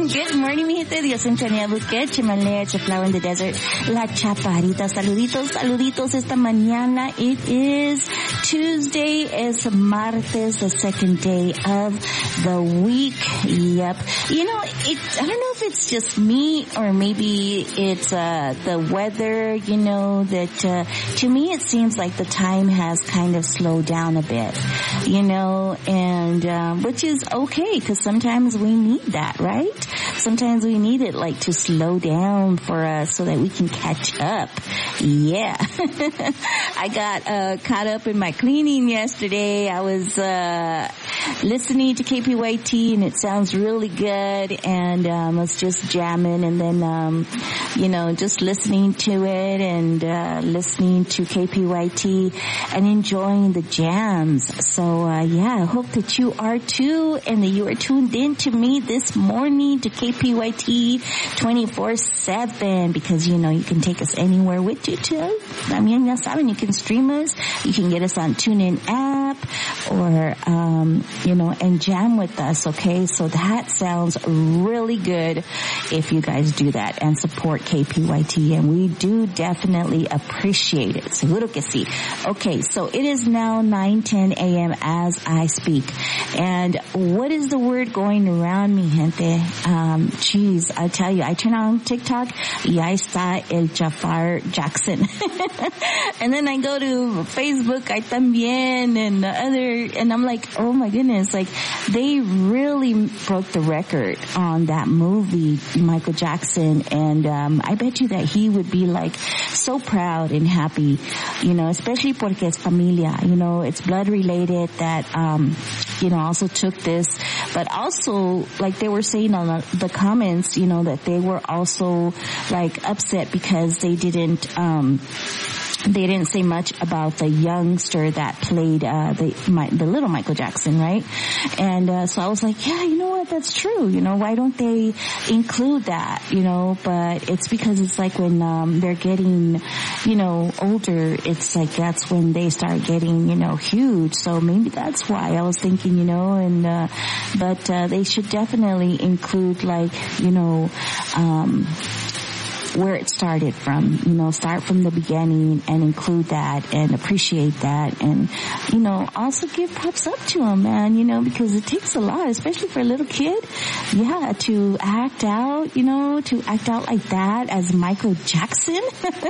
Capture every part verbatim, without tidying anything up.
Good morning, mi gente. Dios Antonia Busquet, Chimalea, Chiflower in the Desert, La Chaparrita. Saluditos, saluditos esta mañana. It is Tuesday, it's martes, the second day of the week. Yep. You know, it, I don't know if it's just me or maybe it's, uh, the weather, you know, that, uh, to me it seems like the time has kind of slowed down a bit, you know, and, um, which is okay because sometimes we need that, right? Sometimes we need it like to slow down for us so that we can catch up. Yeah. I got, uh, caught up in my cleaning yesterday. I was, uh, listening to K P Y T and it sounds really good and, um, I was just jamming and then, um, you know, just listening to it and, uh, listening to K P Y T and enjoying the jams. So, uh, yeah, I hope that you are too and that you are tuned in to me this morning to K P Y T twenty-four seven because, you know, you can take us anywhere with you too. También ya saben, you can stream us. You can get us on TuneIn app or, um, you know, and jam with us, okay? So that sounds really good if you guys do that and support K P Y T, and we do definitely appreciate it. Seguro que sí. Okay, so it is now nine ten a.m. as I speak. And what is the word going around me, gente? Um, geez, I'll tell you, I turn on TikTok, y ahí está el Jafar Jackson. And then I go to Facebook, I también, and other, and I'm like, oh my goodness, like, they really broke the record on that movie, Michael Jackson, and, um, I bet you that he would be like, so proud and happy, you know, especially porque es familia, you know, it's blood related that, um, you know, also took this, but also, like they were saying on the, the comments, you know, that they were also, like, upset because they didn't, um, they didn't say much about the youngster that played uh the my, the little Michael Jackson, right? And uh so I was like, yeah, you know what, that's true, you know, why don't they include that, you know? But it's because it's like when um they're getting, you know, older, it's like that's when they start getting, you know, huge. So maybe that's why I was thinking, you know, and uh but uh they should definitely include, like, you know, um where it started from, you know, start from the beginning and include that and appreciate that and, you know, also give props up to him, man, you know, because it takes a lot, especially for a little kid, yeah, to act out, you know, to act out like that as Michael Jackson.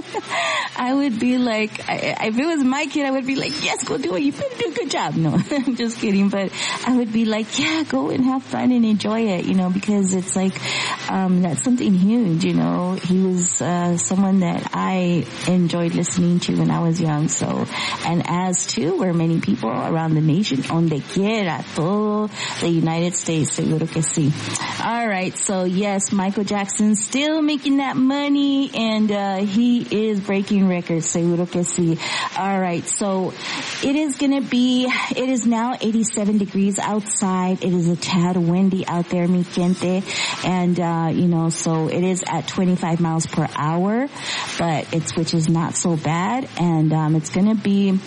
I would be like, I, if it was my kid, I would be like, yes, go do it, you better do a good job. No, I'm just kidding, but I would be like, yeah, go and have fun and enjoy it, you know, because it's like, um, that's something huge, you know. He was was uh, someone that I enjoyed listening to when I was young. So, and as too, were many people around the nation, donde quiera, todo the United States, seguro que sí. All right, so yes, Michael Jackson still making that money, and uh, he is breaking records, seguro que sí. All right, so it is gonna be, it is now eighty-seven degrees outside. It is a tad windy out there, mi gente, and uh, you know, so it is at twenty-five miles per hour, but it's, which is not so bad, and um, it's gonna be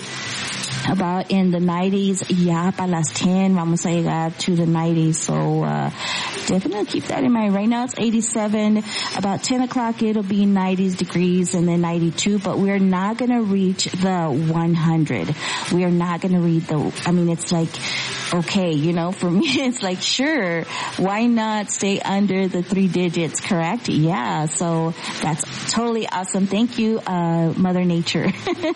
about in the nineties, ya para las ten, vamos a llegar to the nineties, so uh, definitely keep that in mind. Right now it's eighty-seven, about ten o'clock it'll be ninety degrees and then ninety-two, but we're not gonna reach the one hundred. We are not gonna read the, I mean, it's like, okay, you know, for me it's like, sure, why not stay under the three digits, correct? Yeah, so that's totally awesome. Thank you, uh, Mother Nature.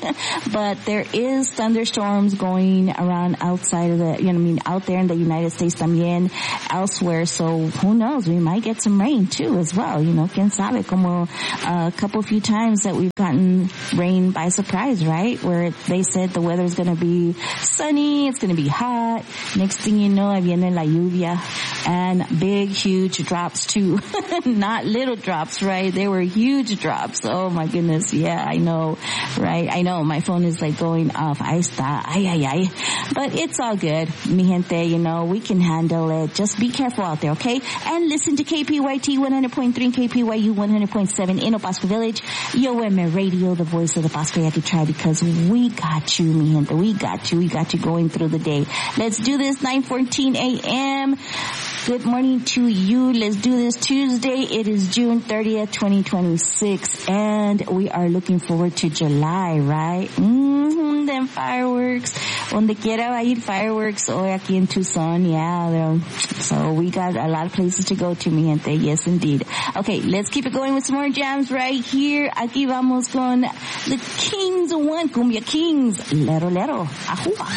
But there is thunderstorms going around outside of the, you know, I mean, out there in the United States también, elsewhere, so who knows, we might get some rain too as well, you know, quien sabe, como a couple few times that we've gotten rain by surprise, right? Where they said the weather's gonna be sunny, it's gonna be hot, next thing you know, viene la lluvia, and big, huge drops too. Not little drops, right? They were huge drops. Oh my goodness, yeah, I know, right? I know, my phone is like going off. Ahí está, ay, ay, ay. But it's all good, mi gente, you know, we can handle it. Just be careful out there, okay? And listen to K P Y T one hundred point three and K P Y U one hundred point seven in Opasco Village, Yo M Radio, the voice of the Pasco Yaqui tribe, because we got you, mi gente. We got you. We got you going through the day. Let's do this, nine fourteen a.m. Good morning to you. Let's do this Tuesday. It is June thirtieth, twenty twenty-six, and we are looking forward to July, right? Mm-hmm, then fireworks. Donde quiera va a ir fireworks hoy aquí in Tucson. Yeah, so we got a lot of places to go to, mi gente. Yes, indeed. Okay, let's keep it going with some more jams right here. Aquí vamos con the Kings One, Cumbia Kings. Lero, lero. Ajua.